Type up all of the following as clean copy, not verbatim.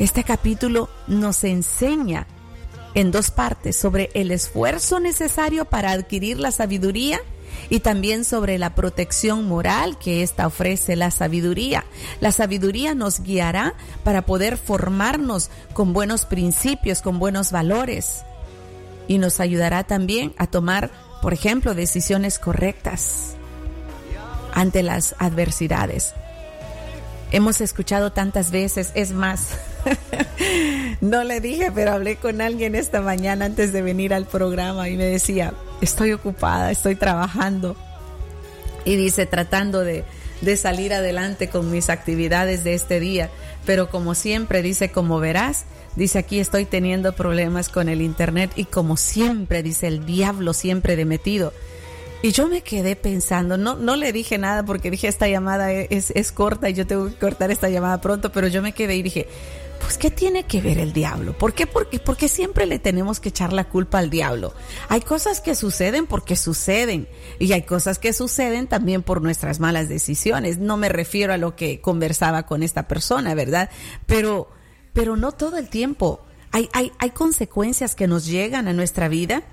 Este capítulo nos enseña en dos partes sobre el esfuerzo necesario para adquirir la sabiduría y también sobre la protección moral que ésta ofrece la sabiduría. La sabiduría nos guiará para poder formarnos con buenos principios, con buenos valores, y nos ayudará también a tomar, por ejemplo, decisiones correctas ante las adversidades. Hemos escuchado tantas veces, es más, no le dije, pero hablé con alguien esta mañana antes de venir al programa y me decía, estoy ocupada, estoy trabajando. Y dice, tratando de salir adelante con mis actividades de este día. Pero como siempre, dice, como verás, dice, aquí estoy teniendo problemas con el internet y como siempre, dice, el diablo siempre de metido. Y yo me quedé pensando, no le dije nada porque dije, esta llamada es corta y yo tengo que cortar esta llamada pronto, pero yo me quedé y dije, pues, ¿qué tiene que ver el diablo? ¿Por qué? Porque siempre le tenemos que echar la culpa al diablo. Hay cosas que suceden porque suceden y hay cosas que suceden también por nuestras malas decisiones. No me refiero a lo que conversaba con esta persona, ¿verdad? Pero no todo el tiempo. Hay consecuencias que nos llegan a nuestra vida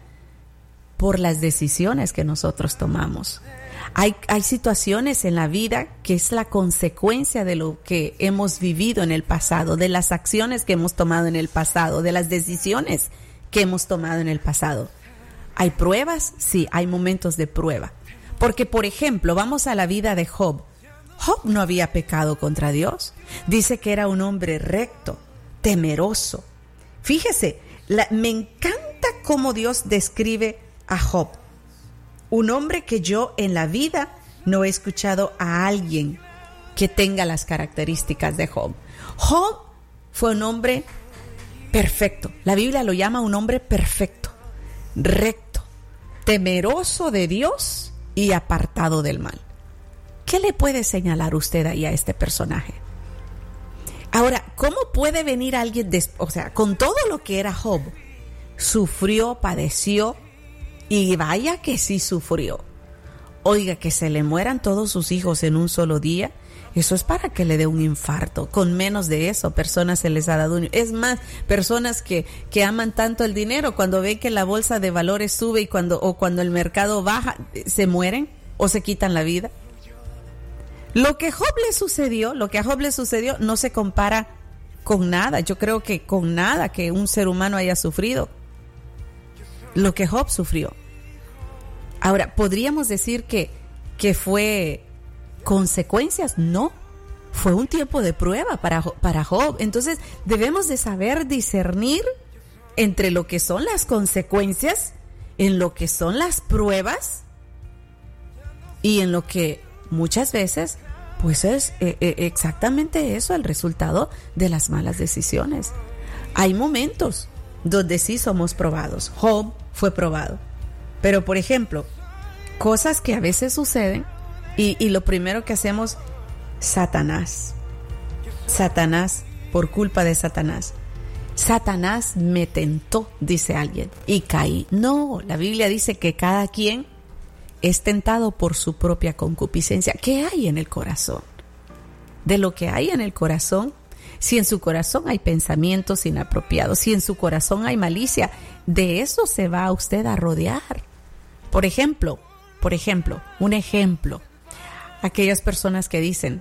por las decisiones que nosotros tomamos. Hay situaciones en la vida que es la consecuencia de lo que hemos vivido en el pasado, de las acciones que hemos tomado en el pasado, de las decisiones que hemos tomado en el pasado. ¿Hay pruebas? Sí, hay momentos de prueba. Porque, por ejemplo, vamos a la vida de Job. Job no había pecado contra Dios. Dice que era un hombre recto, temeroso. Fíjese, me encanta cómo Dios describe a Job, un hombre que yo en la vida no he escuchado a alguien que tenga las características de Job. Job fue un hombre perfecto. La Biblia lo llama un hombre perfecto, recto, temeroso de Dios y apartado del mal. ¿Qué le puede señalar usted ahí a este personaje? Ahora, ¿cómo puede venir alguien, con todo lo que era Job, sufrió, padeció, y vaya que sí sufrió? Oiga, que se le mueran todos sus hijos en un solo día, eso es para que le dé un infarto. Con menos de eso, personas se les ha dado es más, personas que aman tanto el dinero, cuando ven que la bolsa de valores sube y cuando el mercado baja, se mueren o se quitan la vida. Lo que a Job le sucedió no se compara con nada. Yo creo que con nada que un ser humano haya sufrido lo que Job sufrió. Ahora, ¿podríamos decir que fue consecuencias? No, fue un tiempo de prueba para Job. Entonces, debemos de saber discernir entre lo que son las consecuencias, en lo que son las pruebas y en lo que muchas veces, pues es exactamente eso, el resultado de las malas decisiones. Hay momentos donde sí somos probados. Job fue probado. Pero, por ejemplo, cosas que a veces suceden y lo primero que hacemos, Satanás, por culpa de Satanás me tentó, dice alguien, y caí. No, la Biblia dice que cada quien es tentado por su propia concupiscencia. ¿Qué hay en el corazón? De lo que hay en el corazón. Si en su corazón hay pensamientos inapropiados, si en su corazón hay malicia, de eso se va usted a rodear. Por ejemplo, aquellas personas que dicen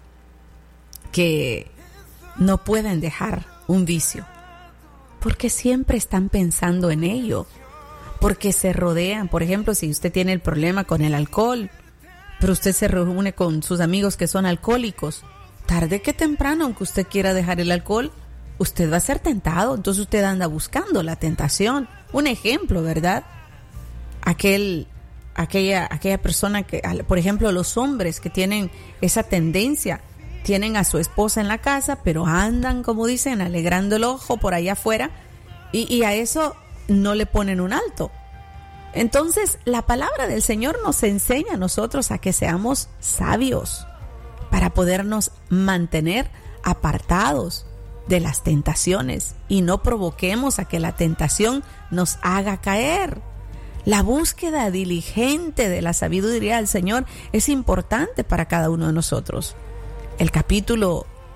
que no pueden dejar un vicio, porque siempre están pensando en ello, porque se rodean. Por ejemplo, si usted tiene el problema con el alcohol, pero usted se reúne con sus amigos que son alcohólicos, tarde que temprano, aunque usted quiera dejar el alcohol, usted va a ser tentado. Entonces usted anda buscando la tentación. Un ejemplo, ¿verdad? Aquella persona que, por ejemplo, los hombres que tienen esa tendencia, tienen a su esposa en la casa, pero andan, como dicen, alegrando el ojo por allá afuera, y a eso no le ponen un alto. Entonces, la palabra del Señor nos enseña a nosotros a que seamos sabios para podernos mantener apartados de las tentaciones y no provoquemos a que la tentación nos haga caer. La búsqueda diligente de la sabiduría del Señor es importante para cada uno de nosotros. El capítulo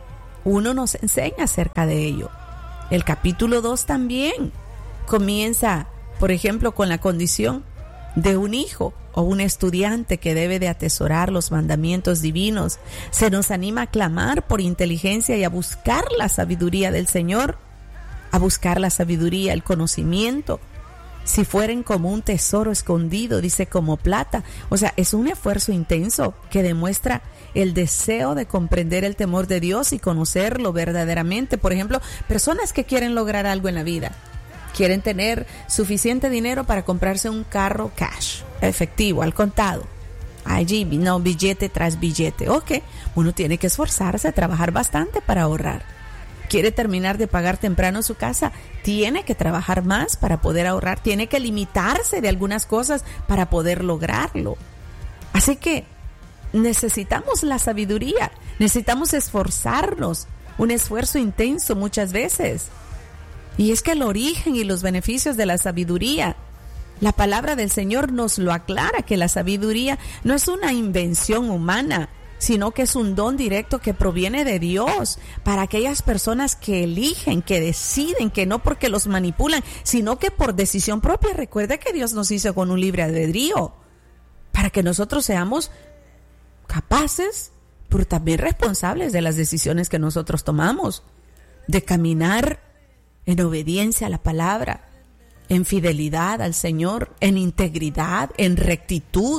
1 nos enseña acerca de ello. El capítulo 2 también comienza, por ejemplo, con la condición de un hijo o un estudiante que debe de atesorar los mandamientos divinos. Se nos anima a clamar por inteligencia y a buscar la sabiduría del Señor, a buscar la sabiduría, el conocimiento. Si fueren como un tesoro escondido, dice, como plata. O sea, es un esfuerzo intenso que demuestra el deseo de comprender el temor de Dios y conocerlo verdaderamente. Por ejemplo, personas que quieren lograr algo en la vida, quieren tener suficiente dinero para comprarse un carro cash, efectivo, al contado. Allí, no, billete tras billete. Ok, uno tiene que esforzarse, trabajar bastante para ahorrar. Quiere terminar de pagar temprano su casa, tiene que trabajar más para poder ahorrar, tiene que limitarse de algunas cosas para poder lograrlo. Así que necesitamos la sabiduría, necesitamos esforzarnos, un esfuerzo intenso muchas veces. Y es que el origen y los beneficios de la sabiduría, la palabra del Señor nos lo aclara, que la sabiduría no es una invención humana, sino que es un don directo que proviene de Dios para aquellas personas que eligen, que deciden, que no porque los manipulan, sino que por decisión propia. Recuerda que Dios nos hizo con un libre albedrío para que nosotros seamos capaces, pero también responsables de las decisiones que nosotros tomamos, de caminar en obediencia a la palabra, en fidelidad al Señor, en integridad, en rectitud.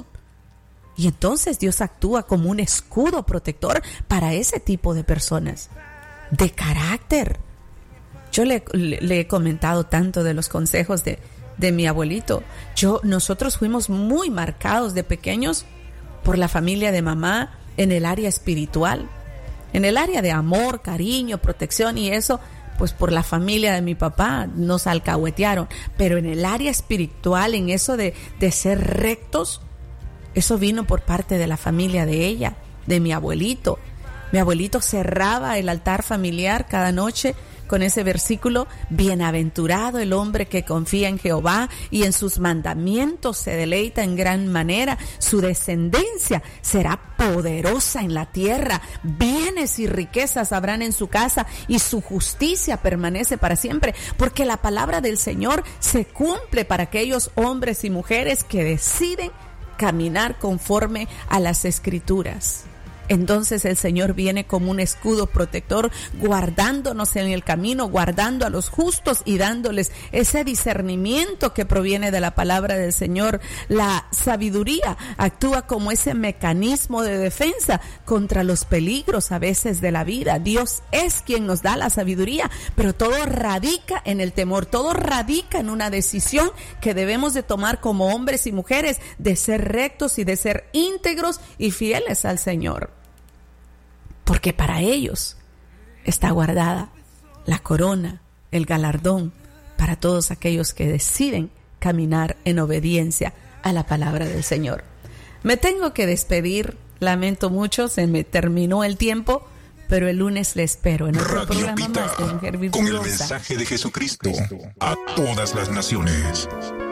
Y entonces Dios actúa como un escudo protector para ese tipo de personas, de carácter. Yo le he comentado tanto de los consejos de mi abuelito. Nosotros fuimos muy marcados de pequeños por la familia de mamá en el área espiritual, en el área de amor, cariño, protección y eso, pues por la familia de mi papá nos alcahuetearon. Pero en el área espiritual, en eso de ser rectos, eso vino por parte de la familia de ella, de mi abuelito. Mi abuelito cerraba el altar familiar cada noche con ese versículo: bienaventurado el hombre que confía en Jehová y en sus mandamientos se deleita en gran manera. Su descendencia será poderosa en la tierra. Bienes y riquezas habrán en su casa y su justicia permanece para siempre. Porque la palabra del Señor se cumple para aquellos hombres y mujeres que deciden caminar conforme a las Escrituras. Entonces el Señor viene como un escudo protector, guardándonos en el camino, guardando a los justos y dándoles ese discernimiento que proviene de la palabra del Señor. La sabiduría actúa como ese mecanismo de defensa contra los peligros a veces de la vida. Dios es quien nos da la sabiduría, pero todo radica en el temor, todo radica en una decisión que debemos de tomar como hombres y mujeres, de ser rectos y de ser íntegros y fieles al Señor. Porque para ellos está guardada la corona, el galardón, para todos aquellos que deciden caminar en obediencia a la palabra del Señor. Me tengo que despedir, lamento mucho, se me terminó el tiempo, pero el lunes le espero en otro programa más de Mujer Virtuosa. Con el mensaje de Jesucristo a todas las naciones.